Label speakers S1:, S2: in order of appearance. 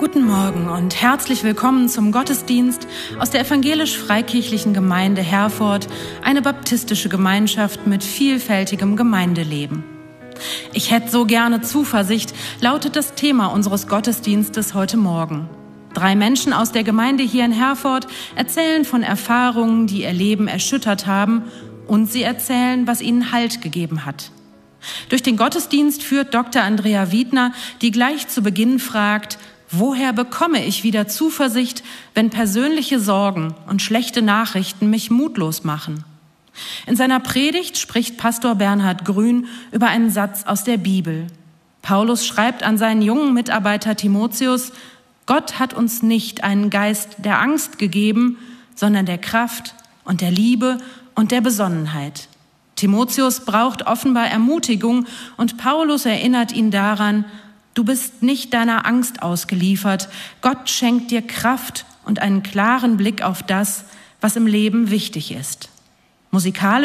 S1: Guten Morgen und herzlich willkommen zum Gottesdienst aus der evangelisch-freikirchlichen Gemeinde Herford, eine baptistische Gemeinschaft mit vielfältigem Gemeindeleben. Ich hätte so gerne Zuversicht, lautet das Thema unseres Gottesdienstes heute Morgen. 3 Menschen aus der Gemeinde hier in Herford erzählen von Erfahrungen, die ihr Leben erschüttert haben, und sie erzählen, was ihnen Halt gegeben hat. Durch den Gottesdienst führt Dr. Andrea Wiedner, die gleich zu Beginn fragt: Woher bekomme ich wieder Zuversicht, wenn persönliche Sorgen und schlechte Nachrichten mich mutlos machen? In seiner Predigt spricht Pastor Bernhard Grün über einen Satz aus der Bibel. Paulus schreibt an seinen jungen Mitarbeiter Timotheus: Gott hat uns nicht einen Geist der Angst gegeben, sondern der Kraft und der Liebe und der Besonnenheit. Timotheus braucht offenbar Ermutigung und Paulus erinnert ihn daran: Du bist nicht deiner Angst ausgeliefert. Gott schenkt dir Kraft und einen klaren Blick auf das, was im Leben wichtig ist. Musikalisch